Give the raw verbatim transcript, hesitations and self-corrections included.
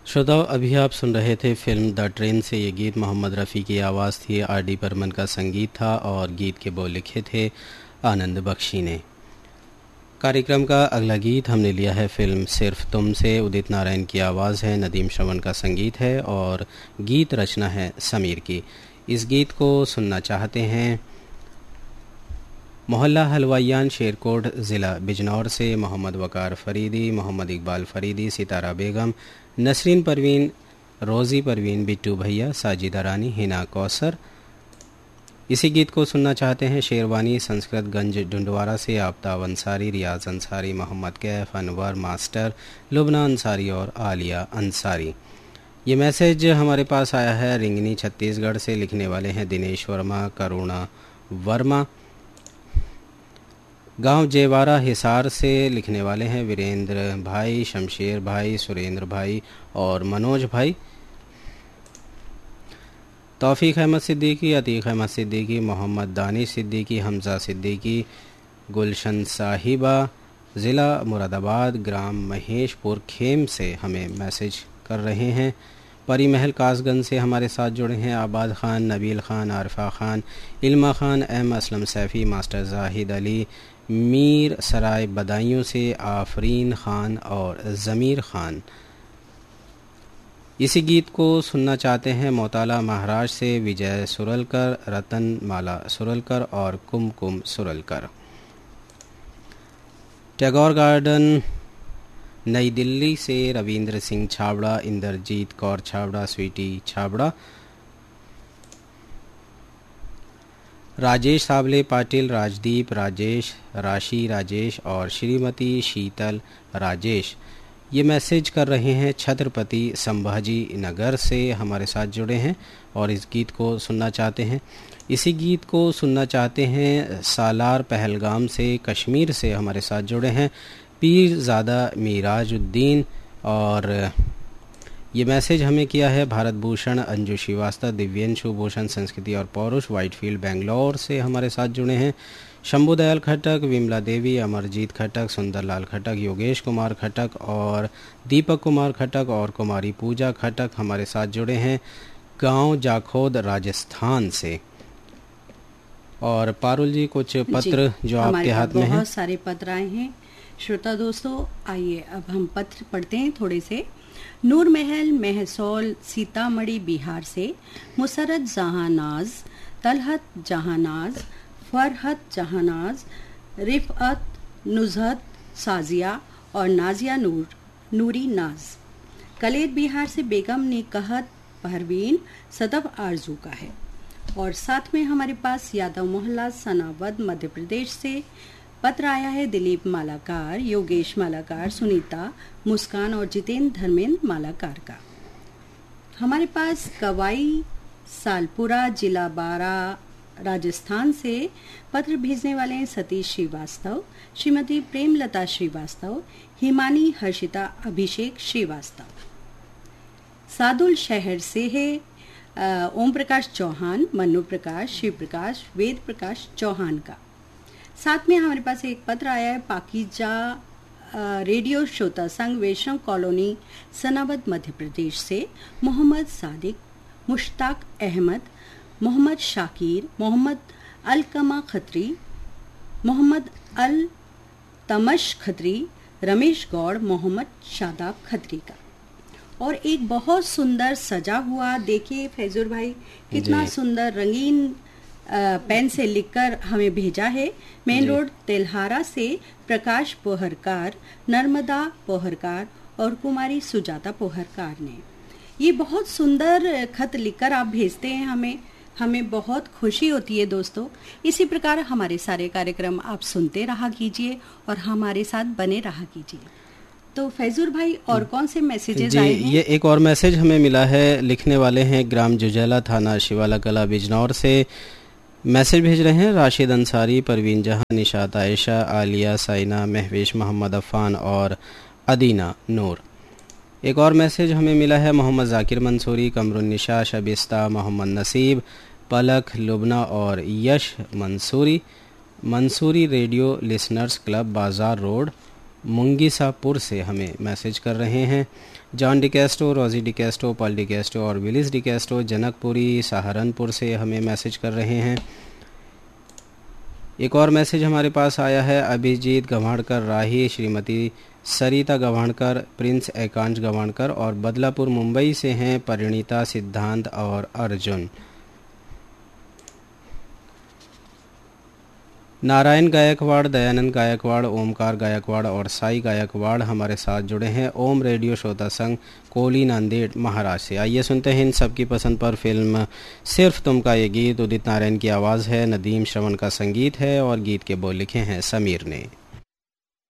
श्रोताओं, अभी आप सुन रहे थे फिल्म द ट्रेन से ये गीत। मोहम्मद रफ़ी की आवाज़ थी, आर डी बर्मन का संगीत था और गीत के बोल लिखे थे आनंद बख्शी ने। कार्यक्रम का अगला गीत हमने लिया है फिल्म सिर्फ तुम से। उदित नारायण की आवाज़ है, नदीम श्रवण का संगीत है और गीत रचना है समीर की। इस गीत को सुनना चाहते हैं मोहल्ला हलवाइयान, शेरकोट, ज़िला बिजनौर से मोहम्मद वकार फरीदी, मोहम्मद इकबाल फरीदी, सितारा बेगम, नसरीन परवीन, रोज़ी परवीन, बिट्टू भैया, साजिदा रानी, हिना कौसर। इसी गीत को सुनना चाहते हैं शेरवानी संस्कृत गंज डुंडवारा से आफ्ताब अंसारी, रियाज अंसारी, मोहम्मद कैफ, अनवर मास्टर, लुबना अंसारी और आलिया अंसारी। ये मैसेज हमारे पास आया है रिंगनी छत्तीसगढ़ से। लिखने वाले हैं दिनेश वर्मा, करुणा वर्मा। गांव जेवारा हिसार से लिखने वाले हैं वीरेंद्र भाई, शमशेर भाई, सुरेंद्र भाई और मनोज भाई। तौफीक अहमद सिद्दीकी, अतीक अहमद सिद्दीकी, मोहम्मद दानिश सिद्दीकी, हमजा सिद्दीकी, गुलशन साहिबा, ज़िला मुरादाबाद, ग्राम महेशपुर खेम से हमें मैसेज कर रहे हैं। परी महल कासगंज से हमारे साथ जुड़े हैं आबाद ख़ान, नबील ख़ान, आरफा ख़ान, इल्मा ख़ान, एम असलम सैफ़ी, मास्टर जाहिद अली, मीर सराय बदायूं से आफरीन ख़ान और ज़मीर ख़ान। इसी गीत को सुनना चाहते हैं मोताला महाराज से विजय सुरलकर, रतन माला सुरलकर और कुमकुम सुरलकर। टैगोर गार्डन नई दिल्ली से रविंद्र सिंह छाबड़ा, इंद्रजीत कौर छाबड़ा, स्वीटी छाबड़ा, राजेश साबले पाटिल, राजदीप राजेश, राशि राजेश और श्रीमती शीतल राजेश। ये मैसेज कर रहे हैं छत्रपति संभाजी नगर से हमारे साथ जुड़े हैं और इस गीत को सुनना चाहते हैं। इसी गीत को सुनना चाहते हैं सालार पहलगाम से, कश्मीर से हमारे साथ जुड़े हैं पीरज़ादा मीराजुद्दीन। और ये मैसेज हमें किया है भारत भूषण, अंजू श्रीवास्तव, दिव्यंशु भूषण, संस्कृति और पौरुष, वाइटफील्ड बेंगलोर से हमारे साथ जुड़े हैं शंभू दयाल खटक, विमला देवी, अमरजीत खटक, सुंदरलाल खटक, योगेश कुमार खटक और दीपक कुमार खटक और कुमारी पूजा खटक हमारे साथ जुड़े हैं गांव जाखोद राजस्थान से। और पारुल जी, कुछ पत्र जी, जो आपके हाथ में हैं। बहुत सारे पत्र आए हैं श्रोता दोस्तों। आइए अब हम पत्र पढ़ते हैं थोड़े से। नूर महल महसौल सीतामढ़ी बिहार से मुसरत जहानाज, तलहत जहानाज, फरहत जहानाज, रिफ़अत, नुज़हत, साजिया और नाजिया नूर नूरी नाज। कलेर बिहार से बेगम ने कहत परवीन सदब आरजू का है। और साथ में हमारे पास यादव मोहल्ला सनावद मध्य प्रदेश से पत्र आया है दिलीप मालाकार, योगेश मालाकार, सुनीता, मुस्कान और जितेंद्र धर्मेंद्र मालाकार का। हमारे पास कवाई सालपुरा जिला बारा राजस्थान से पत्र भेजने वाले हैं सतीश श्रीवास्तव, श्रीमती प्रेमलता श्रीवास्तव, हिमानी हर्षिता अभिषेक श्रीवास्तव। सादुल शहर से है ओम प्रकाश चौहान, मनु प्रकाश, शिव प्रकाश, वेद प्रकाश चौहान का। साथ में हमारे पास एक पत्र आया है पाकीजा रेडियो श्रोता संघ वैष्णव कॉलोनी सनावद मध्य प्रदेश से मोहम्मद सादिक, मुश्ताक अहमद, मोहम्मद शाकिर, मोहम्मद अलकमा खत्री, मोहम्मद अल तमश खत्री, रमेश गौड़, मोहम्मद शादाब खत्री का। और एक बहुत सुंदर सजा हुआ, देखिए फैजुर भाई कितना सुंदर रंगीन पेन से लिखकर हमें भेजा है। मेन रोड तेल्हारा से प्रकाश पोहरकार, नर्मदा पोहरकार और कुमारी सुजाता पोहरकार ने ये बहुत सुंदर खत लिखकर आप भेजते हैं हमें हमें बहुत खुशी होती है दोस्तों। इसी प्रकार हमारे सारे कार्यक्रम आप सुनते रहा कीजिए और हमारे साथ बने रहा कीजिए। तो फैजुर भाई और कौन से मैसेजेस आए हैं? ये एक और मैसेज हमें मिला है। लिखने वाले हैं ग्राम जुजैला, थाना शिवाला कला, बिजनौर से। मैसेज भेज रहे हैं राशिद अंसारी, परवीन जहां, निशात आयशा, आलिया, साइना, महवेश, मोहम्मद अफ़ान और अदीना नूर। एक और मैसेज हमें मिला है मोहम्मद जाकिर मंसूरी, कमरुन्निशा, शबिस्ता, मोहम्मद नसीब, पलक, लुबना और यश Mansuri. Mansuri radio listeners club, बाज़ार रोड, मुंगीसापुर से हमें मैसेज कर रहे हैं। जॉन डिकेस्टो, रोजी डिकेस्टो, पॉल डिकेस्टो और विलिस डिकेस्टो जनकपुरी सहारनपुर से हमें मैसेज कर रहे हैं। एक और मैसेज हमारे पास आया है अभिजीत गवाणकर राही, श्रीमती सरिता गवाणकर, प्रिंस एकांश गवाणकर और बदलापुर मुंबई से हैं परिणीता, सिद्धांत और अर्जुन। नारायण गायकवाड़, दयानंद गायकवाड़, ओमकार गायकवाड़ और साई गायकवाड़ हमारे साथ जुड़े हैं ओम रेडियो श्रोता संघ कोली नांदेड़ महाराष्ट्र से। आइए सुनते हैं इन सबकी पसंद पर फिल्म सिर्फ तुम का ये गीत। उदित नारायण की आवाज़ है, नदीम श्रवण का संगीत है और गीत के बोल लिखे हैं समीर ने।